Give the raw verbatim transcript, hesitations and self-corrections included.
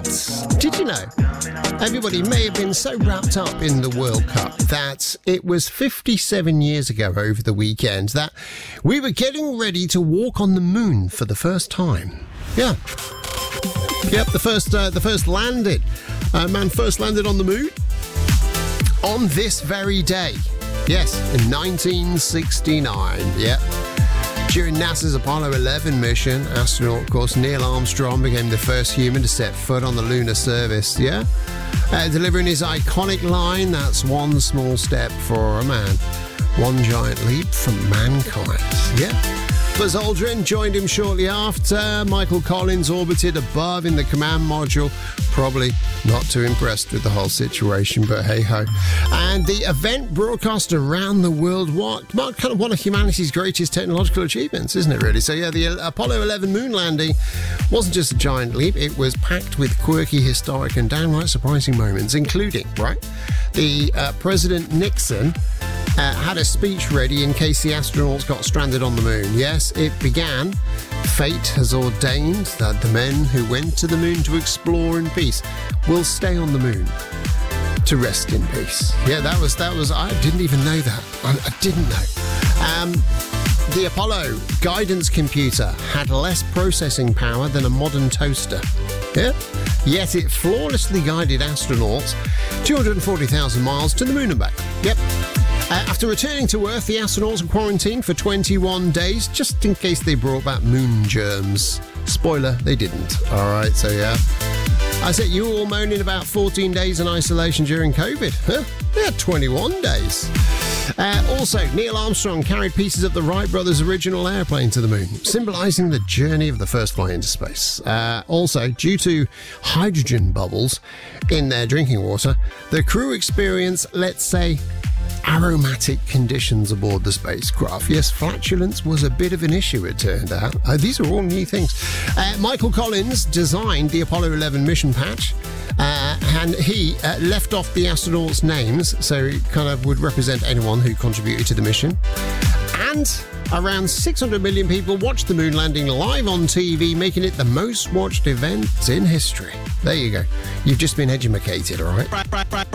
Did you know? Everybody may have been so wrapped up in the World Cup that it was fifty-seven years ago over the weekend that we were getting ready to walk on the moon for the first time. Yeah. Yep, the first, uh, the first landed. Uh, man first landed on the moon on this very day. Yes, in nineteen sixty-nine. Yep. During NASA's Apollo eleven mission, astronaut, of course, Neil Armstrong became the first human to set foot on the lunar surface, yeah? Uh, delivering his iconic line, that's one small step for a man, one giant leap for mankind, yeah? Buzz Aldrin joined him shortly after. Michael Collins orbited above in the command module. Probably not too impressed with the whole situation, but hey-ho. And the event broadcast around the world marked kind of one of humanity's greatest technological achievements, isn't it, really? So, yeah, the Apollo eleven moon landing wasn't just a giant leap. It was packed with quirky, historic, and downright surprising moments, including, right, the uh, President Nixon Uh, had a speech ready in case the astronauts got stranded on the moon. Yes, it began. Fate has ordained that the men who went to the moon to explore in peace will stay on the moon to rest in peace. Yeah, that was, that was, I didn't even know that. I, I didn't know. Um, the Apollo guidance computer had less processing power than a modern toaster. Yeah? Yet it flawlessly guided astronauts two hundred forty thousand miles to the moon and back. Yep. Uh, after returning to Earth, the astronauts were quarantined for twenty-one days, just in case they brought back moon germs. Spoiler, they didn't. All right, so yeah. I said you were all moaning about fourteen days in isolation during COVID. Huh? They had twenty-one days. Uh, also, Neil Armstrong carried pieces of the Wright brothers' original airplane to the moon, symbolising the journey of the first flight into space. Uh, also, due to hydrogen bubbles in their drinking water, the crew experienced, let's say, aromatic conditions aboard the spacecraft. Yes, flatulence was a bit of an issue, it turned out. Uh, these are all new things. Uh, Michael Collins designed the Apollo eleven mission patch, uh, and he uh, left off the astronauts' names, so it kind of would represent anyone who contributed to the mission. And around six hundred million people watched the moon landing live on T V, making it the most watched event in history. There you go. You've just been educated, all right?